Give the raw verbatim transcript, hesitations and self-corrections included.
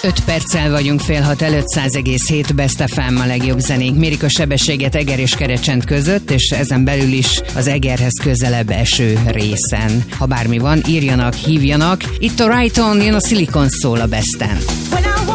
öt perccel vagyunk fél hat előtt, száz egész hét Best ef em a legjobb zenénk. Mérik a sebességet Eger és Kerecsend között, és ezen belül is az Egerhez közelebb eső részen. Ha bármi van, írjanak, hívjanak. Itt a Right On, jön a Silicon Soul a Besten.